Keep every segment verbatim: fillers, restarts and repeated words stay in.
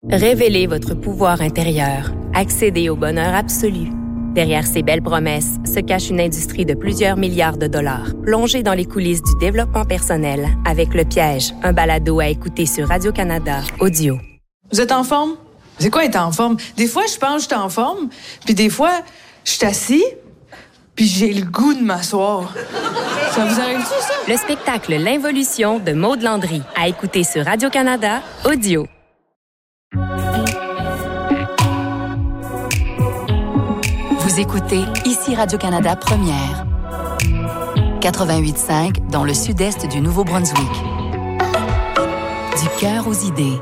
Révélez votre pouvoir intérieur. Accédez au bonheur absolu. Derrière ces belles promesses se cache une industrie de plusieurs milliards de dollars. Plongez dans les coulisses du développement personnel avec Le Piège, un balado à écouter sur Radio-Canada Audio. Vous êtes en forme? C'est quoi être en forme? Des fois, je pense que je suis en forme, puis des fois, je suis assis, puis j'ai le goût de m'asseoir. Ça vous arrive-tu, ça? Le spectacle L'Involution de Maud Landry, à écouter sur Radio-Canada Audio. Vous écoutez ici Radio-Canada Première. quatre-vingt-huit cinq dans le sud-est du Nouveau-Brunswick. Du cœur aux idées.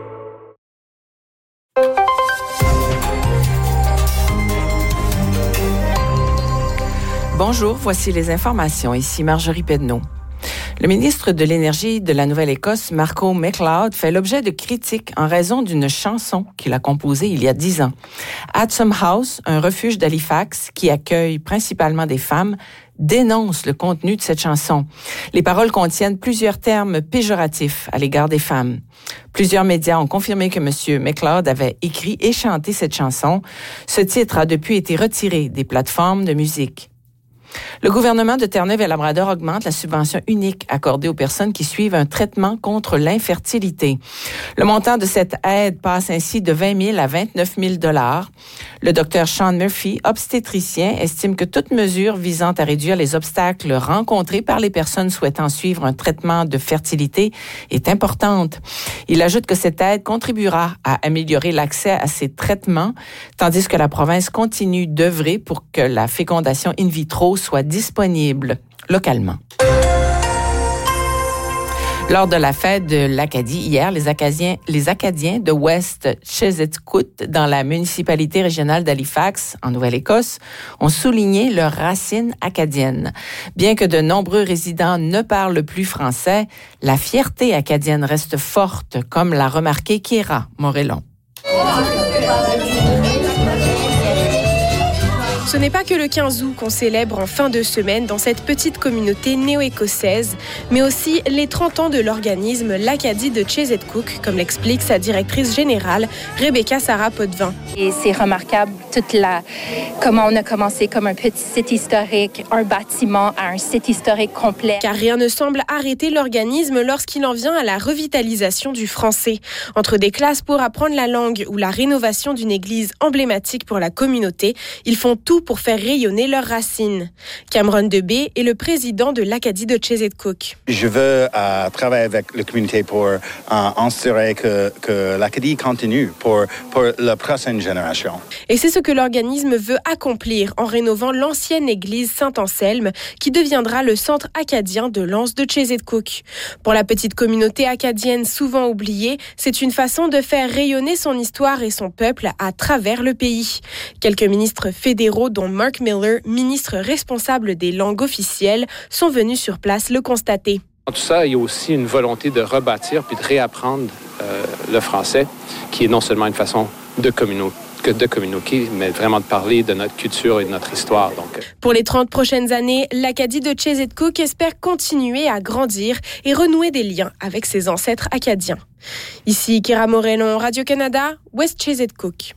Bonjour, voici les informations. Ici Marjorie Pedneau. Le ministre de l'Énergie de la Nouvelle-Écosse, Marco MacLeod, fait l'objet de critiques en raison d'une chanson qu'il a composée il y a dix ans. Adsum House, un refuge d'Halifax qui accueille principalement des femmes, dénonce le contenu de cette chanson. Les paroles contiennent plusieurs termes péjoratifs à l'égard des femmes. Plusieurs médias ont confirmé que M. MacLeod avait écrit et chanté cette chanson. Ce titre a depuis été retiré des plateformes de musique. Le gouvernement de Terre-Neuve et Labrador augmente la subvention unique accordée aux personnes qui suivent un traitement contre l'infertilité. Le montant de cette aide passe ainsi de vingt mille à vingt-neuf mille dollars. Le docteur Sean Murphy, obstétricien, estime que toute mesure visant à réduire les obstacles rencontrés par les personnes souhaitant suivre un traitement de fertilité est importante. Il ajoute que cette aide contribuera à améliorer l'accès à ces traitements, tandis que la province continue d'œuvrer pour que la fécondation in vitro soit disponible localement. Lors de la fête de l'Acadie, hier, les Acadiens, les Acadiens de West Chesetcoot, dans la municipalité régionale d'Halifax, en Nouvelle-Écosse, ont souligné leurs racines acadiennes. Bien que de nombreux résidents ne parlent plus français, la fierté acadienne reste forte, comme l'a remarqué Kéra Morellon. Ce n'est pas que le quinze août qu'on célèbre en fin de semaine dans cette petite communauté néo-écossaise, mais aussi les trente ans de l'organisme l'Acadie de Chesetcook, comme l'explique sa directrice générale, Rebecca Sarah Potvin. Et c'est remarquable toute la comment on a commencé comme un petit site historique, un bâtiment à un site historique complet. Car rien ne semble arrêter l'organisme lorsqu'il en vient à la revitalisation du français. Entre des classes pour apprendre la langue ou la rénovation d'une église emblématique pour la communauté, ils font tout pour faire rayonner leurs racines. Cameron Debé est le président de l'Acadie de Chesetcook. Je veux euh, travailler avec la communauté pour euh, assurer que, que l'Acadie continue pour, pour la prochaine génération. Et c'est ce que l'organisme veut accomplir en rénovant l'ancienne église Saint-Anselme qui deviendra le centre acadien de l'Anse de Chesetcook. Pour la petite communauté acadienne souvent oubliée, c'est une façon de faire rayonner son histoire et son peuple à travers le pays. Quelques ministres fédéraux dont Mark Miller, ministre responsable des langues officielles, sont venus sur place le constater. Dans tout ça, il y a aussi une volonté de rebâtir puis de réapprendre euh, le français, qui est non seulement une façon de communiquer, de communiquer, mais vraiment de parler de notre culture et de notre histoire. Donc. Pour les trente prochaines années, l'Acadie de Chesetcook espère continuer à grandir et renouer des liens avec ses ancêtres acadiens. Ici Kéra Morellon, Radio-Canada, West Chesetcook.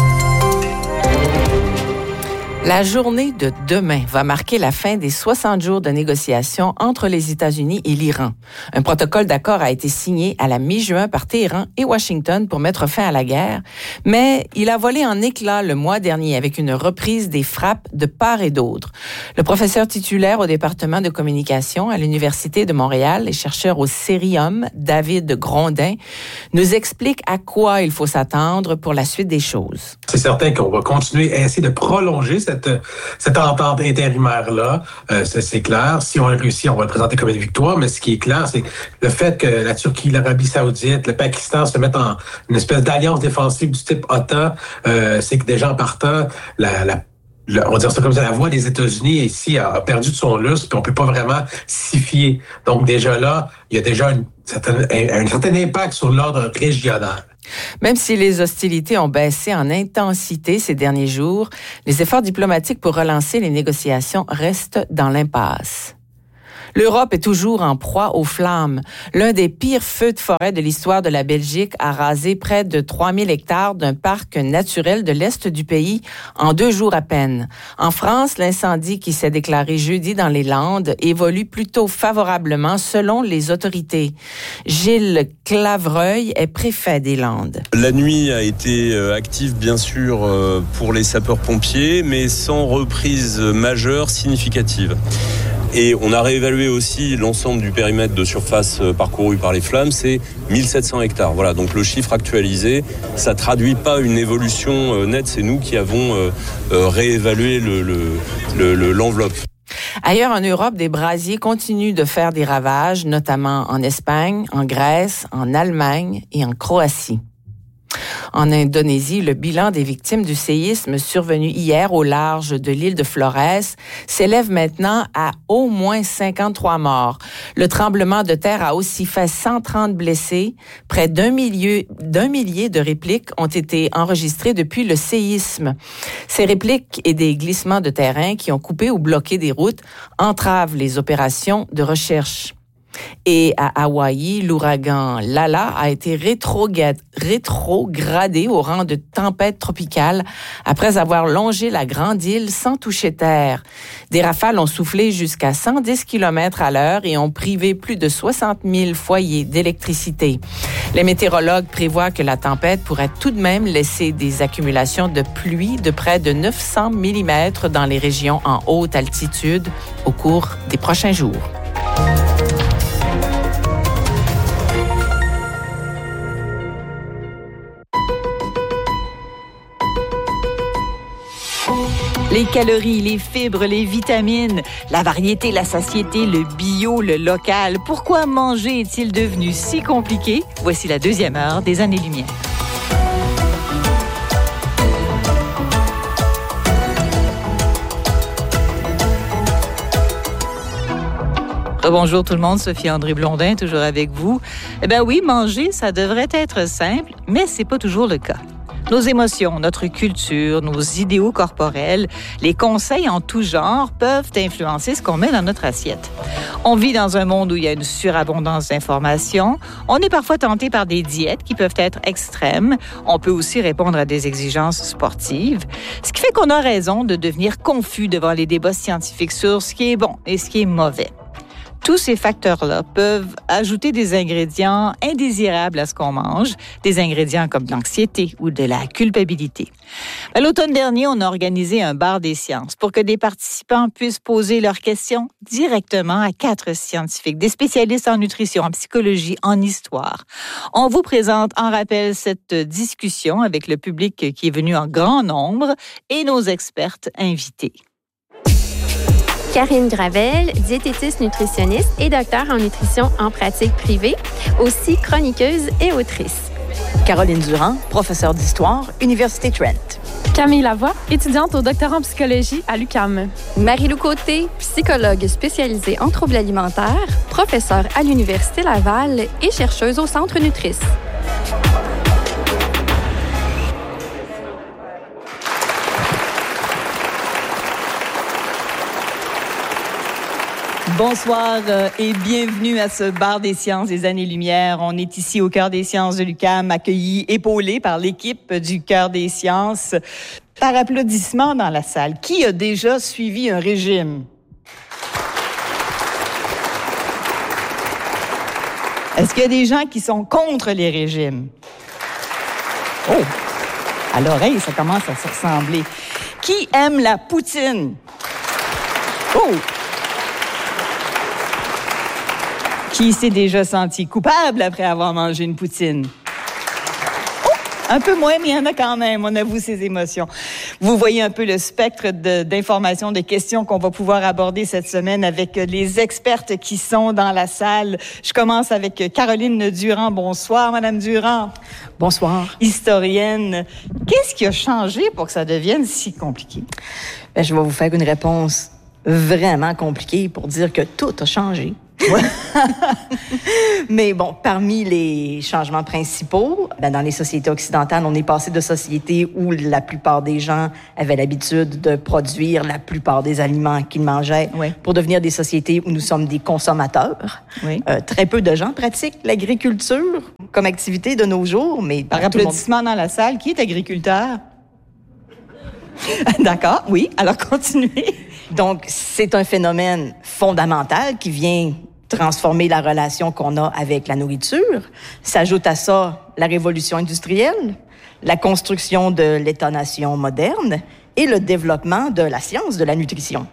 La journée de demain va marquer la fin des soixante jours de négociations entre les États-Unis et l'Iran. Un protocole d'accord a été signé à la mi-juin par Téhéran et Washington pour mettre fin à la guerre, mais il a volé en éclats le mois dernier avec une reprise des frappes de part et d'autre. Le professeur titulaire au département de communication à l'Université de Montréal et chercheur au Cérium, David Grondin, nous explique à quoi il faut s'attendre pour la suite des choses. C'est certain qu'on va continuer à essayer de prolonger cette Cette, cette entente intérimaire-là, euh, c'est, c'est clair. Si on réussit, on va le présenter comme une victoire, mais ce qui est clair, c'est le fait que la Turquie, l'Arabie Saoudite, le Pakistan se mettent en une espèce d'alliance défensive du type OTAN, euh, c'est que déjà en partant, la, la Le, on va dire ça comme ça, la voix des États-Unis ici a, a perdu de son lustre, puis on peut pas vraiment s'y fier. Donc déjà là, il y a déjà une certaine, un, un certain impact sur l'ordre régional. Même si les hostilités ont baissé en intensité ces derniers jours, les efforts diplomatiques pour relancer les négociations restent dans l'impasse. L'Europe est toujours en proie aux flammes. L'un des pires feux de forêt de l'histoire de la Belgique a rasé près de trois mille hectares d'un parc naturel de l'Est du pays en deux jours à peine. En France, l'incendie qui s'est déclaré jeudi dans les Landes évolue plutôt favorablement selon les autorités. Gilles Clavreuil est préfet des Landes. La nuit a été active, bien sûr, pour les sapeurs-pompiers, mais sans reprise majeure significative. Et on a réévalué aussi l'ensemble du périmètre de surface parcouru par les flammes, c'est mille sept cents hectares. Voilà, donc le chiffre actualisé, ça ne traduit pas une évolution nette, c'est nous qui avons réévalué le, le, le, le, l'enveloppe. Ailleurs en Europe, des brasiers continuent de faire des ravages, notamment en Espagne, en Grèce, en Allemagne et en Croatie. En Indonésie, le bilan des victimes du séisme survenu hier au large de l'île de Flores s'élève maintenant à au moins cinquante-trois morts. Le tremblement de terre a aussi fait cent trente blessés. Près d'un millier, d'un millier de répliques ont été enregistrées depuis le séisme. Ces répliques et des glissements de terrain qui ont coupé ou bloqué des routes entravent les opérations de recherche. Et à Hawaï, l'ouragan Lala a été rétrogradé, rétrogradé au rang de tempête tropicale après avoir longé la grande île sans toucher terre. Des rafales ont soufflé jusqu'à cent dix kilomètres à l'heure et ont privé plus de soixante mille foyers d'électricité. Les météorologues prévoient que la tempête pourrait tout de même laisser des accumulations de pluie de près de neuf cents millimètres dans les régions en haute altitude au cours des prochains jours. Les calories, les fibres, les vitamines, la variété, la satiété, le bio, le local. Pourquoi manger est-il devenu si compliqué? Voici la deuxième heure des Années-Lumière. Bonjour tout le monde, Sophie André Blondin, toujours avec vous. Eh bien oui, manger, ça devrait être simple, mais c'est pas toujours le cas. Nos émotions, notre culture, nos idéaux corporels, les conseils en tout genre peuvent influencer ce qu'on met dans notre assiette. On vit dans un monde où il y a une surabondance d'informations. On est parfois tenté par des diètes qui peuvent être extrêmes. On peut aussi répondre à des exigences sportives. Ce qui fait qu'on a raison de devenir confus devant les débats scientifiques sur ce qui est bon et ce qui est mauvais. Tous ces facteurs-là peuvent ajouter des ingrédients indésirables à ce qu'on mange, des ingrédients comme de l'anxiété ou de la culpabilité. À l'automne dernier, on a organisé un bar des sciences pour que des participants puissent poser leurs questions directement à quatre scientifiques, des spécialistes en nutrition, en psychologie, en histoire. On vous présente en rappel cette discussion avec le public qui est venu en grand nombre et nos expertes invitées. Karine Gravel, diététiste nutritionniste et docteur en nutrition en pratique privée, aussi chroniqueuse et autrice. Caroline Durand, professeure d'histoire, Université Trent. Camille Lavoie, étudiante au doctorat en psychologie à l'U Q A M. Marie-Lou Côté, psychologue spécialisée en troubles alimentaires, professeure à l'Université Laval et chercheuse au Centre Nutrice. Bonsoir euh, et bienvenue à ce bar des sciences des Années-Lumière. On est ici au Cœur des sciences de l'U Q A M, accueilli, épaulé par l'équipe du Cœur des sciences. Par applaudissement dans la salle, qui a déjà suivi un régime? Est-ce qu'il y a des gens qui sont contre les régimes? Oh! À l'oreille, ça commence à se ressembler. Qui aime la poutine? Oh! Qui s'est déjà senti coupable après avoir mangé une poutine? Oh, un peu moins, mais il y en a quand même. On avoue ses émotions. Vous voyez un peu le spectre de, d'informations, de questions qu'on va pouvoir aborder cette semaine avec les expertes qui sont dans la salle. Je commence avec Caroline Durand. Bonsoir, Madame Durand. Bonsoir. Historienne. Qu'est-ce qui a changé pour que ça devienne si compliqué? Bien, je vais vous faire une réponse vraiment compliquée pour dire que tout a changé. Ouais. Mais bon, parmi les changements principaux, ben dans les sociétés occidentales, on est passé de sociétés où la plupart des gens avaient l'habitude de produire la plupart des aliments qu'ils mangeaient oui. pour devenir des sociétés où nous sommes des consommateurs. Oui. Euh, très peu de gens pratiquent l'agriculture comme activité de nos jours, mais... Par applaudissement monde... dans la salle, qui est agriculteur? D'accord, oui, alors continuez. Donc, c'est un phénomène fondamental qui vient transformer la relation qu'on a avec la nourriture. S'ajoute à ça la révolution industrielle, la construction de l'État-nation moderne et le développement de la science de la nutrition.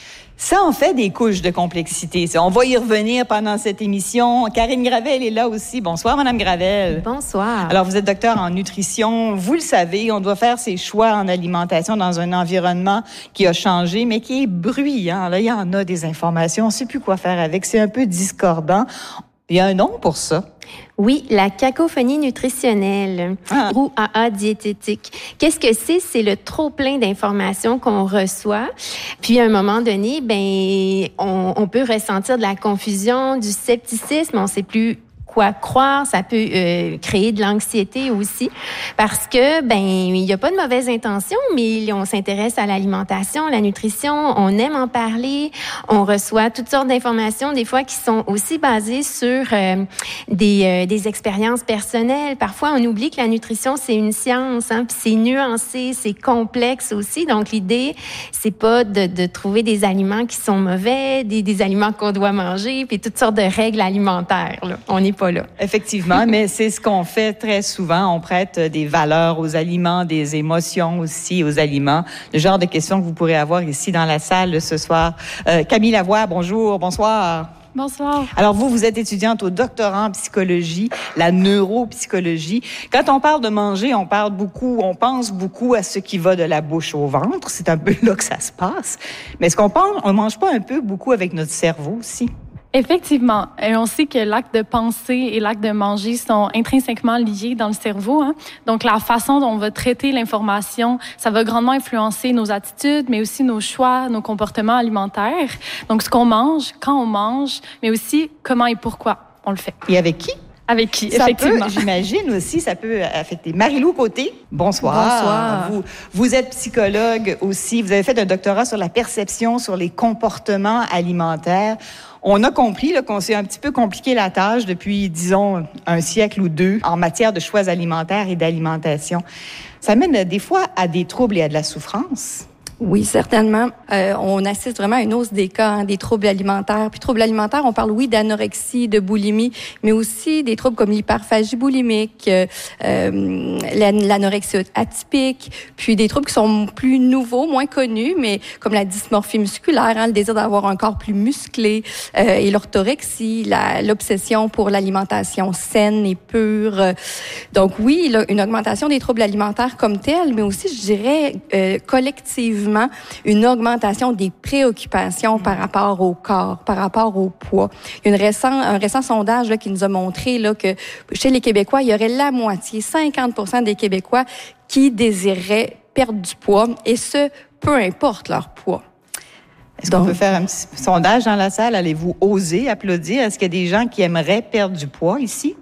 Ça en fait des couches de complexité. On va y revenir pendant cette émission. Karine Gravel est là aussi. Bonsoir, Madame Gravel. Bonsoir. Alors, vous êtes docteur en nutrition. Vous le savez, on doit faire ses choix en alimentation dans un environnement qui a changé, mais qui est bruyant. Là, il y en a des informations. On ne sait plus quoi faire avec. C'est un peu discordant. Il y a un nom pour ça. Oui, la cacophonie nutritionnelle ah. ou A A diététique. Qu'est-ce que c'est? C'est le trop-plein d'informations qu'on reçoit. Puis, à un moment donné, ben, on, on peut ressentir de la confusion, du scepticisme. On ne sait plus quoi croire, ça peut euh, créer de l'anxiété aussi, parce que ben il y a pas de mauvaise intention, mais on s'intéresse à l'alimentation, la nutrition, on aime en parler, on reçoit toutes sortes d'informations, des fois qui sont aussi basées sur euh, des euh, des expériences personnelles. Parfois, on oublie que la nutrition c'est une science, hein, puis c'est nuancé, c'est complexe aussi. Donc l'idée, c'est pas de, de trouver des aliments qui sont mauvais, des, des aliments qu'on doit manger, puis toutes sortes de règles alimentaires. Là. On n'est pas là. Effectivement, mais c'est ce qu'on fait très souvent. On prête des valeurs aux aliments, des émotions aussi aux aliments. Le genre de questions que vous pourrez avoir ici dans la salle ce soir. Euh, Camille Lavoie, bonjour, bonsoir. Bonsoir. Alors vous, vous êtes étudiante au doctorat en psychologie, la neuropsychologie. Quand on parle de manger, on parle beaucoup, on pense beaucoup à ce qui va de la bouche au ventre. C'est un peu là que ça se passe. Mais est-ce qu'on pense, on mange pas un peu beaucoup avec notre cerveau aussi? Effectivement. Et on sait que l'acte de penser et l'acte de manger sont intrinsèquement liés dans le cerveau. Hein? Donc, la façon dont on va traiter l'information, ça va grandement influencer nos attitudes, mais aussi nos choix, nos comportements alimentaires. Donc, ce qu'on mange, quand on mange, mais aussi comment et pourquoi on le fait. Et avec qui? Avec qui, ça effectivement. Peut, j'imagine aussi, ça peut affecter. Marie-Lou Côté, bonsoir. Bonsoir. Vous, vous êtes psychologue aussi. Vous avez fait un doctorat sur la perception, sur les comportements alimentaires. On a compris là, qu'on s'est un petit peu compliqué la tâche depuis, disons, un siècle ou deux en matière de choix alimentaires et d'alimentation. Ça mène des fois à des troubles et à de la souffrance. Oui, certainement. Euh, on assiste vraiment à une hausse des cas, hein, des troubles alimentaires. Puis troubles alimentaires, on parle, oui, d'anorexie, de boulimie, mais aussi des troubles comme l'hyperphagie boulimique, euh, euh, l'anorexie atypique, puis des troubles qui sont plus nouveaux, moins connus, mais comme la dysmorphie musculaire, hein, le désir d'avoir un corps plus musclé, euh, et l'orthorexie, la, l'obsession pour l'alimentation saine et pure. Donc oui, là, une augmentation des troubles alimentaires comme tels, mais aussi, je dirais, euh, collectivement, une augmentation des préoccupations par rapport au corps, par rapport au poids. Il y a une récent, un récent sondage là, qui nous a montré là, que chez les Québécois, il y aurait la moitié, cinquante pour cent des Québécois qui désiraient perdre du poids, et ce, peu importe leur poids. Est-ce qu'on peut faire un petit sondage dans la salle? Allez-vous oser applaudir? Est-ce qu'il y a des gens qui aimeraient perdre du poids ici?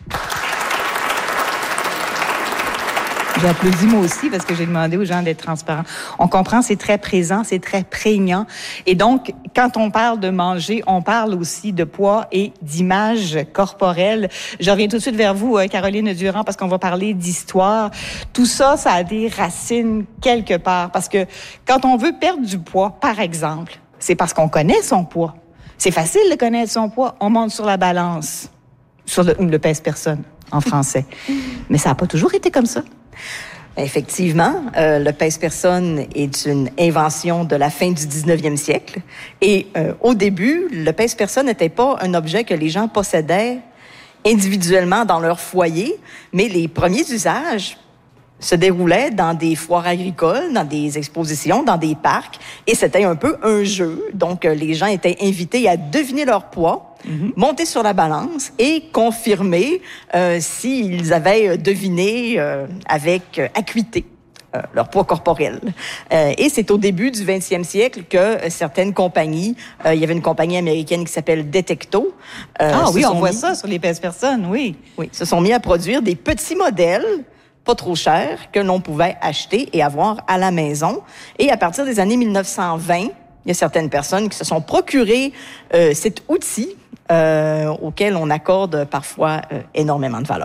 J'ai applaudi moi aussi parce que j'ai demandé aux gens d'être transparents. On comprend, c'est très présent, c'est très prégnant. Et donc, quand on parle de manger, on parle aussi de poids et d'image corporelle. Je reviens tout de suite vers vous, Caroline Durand, parce qu'on va parler d'histoire. Tout ça, ça a des racines quelque part. Parce que quand on veut perdre du poids, par exemple, c'est parce qu'on connaît son poids. C'est facile de connaître son poids. On monte sur la balance, sur le, le pèse-personne en français. Mais ça n'a pas toujours été comme ça. Effectivement, euh, le pèse-personne est une invention de la fin du dix-neuvième siècle. Et euh, au début, le pèse-personne n'était pas un objet que les gens possédaient individuellement dans leur foyer, mais les premiers usages se déroulaient dans des foires agricoles, dans des expositions, dans des parcs, et c'était un peu un jeu. Donc, euh, les gens étaient invités à deviner leur poids, Mm-hmm. monter sur la balance et confirmer euh, s'ils avaient deviné euh, avec euh, acuité euh, leur poids corporel. Euh, et c'est au début du vingtième siècle que euh, certaines compagnies, euh, il y avait une compagnie américaine qui s'appelle Detecto. Euh, ah oui, on mis, voit ça sur les pèse-personnes, oui. Oui, se sont mis à produire des petits modèles pas trop chers que l'on pouvait acheter et avoir à la maison. Et à partir des années mille neuf cent vingt, il y a certaines personnes qui se sont procuré euh, cet outil euh, auquel on accorde parfois euh, énormément de valeur.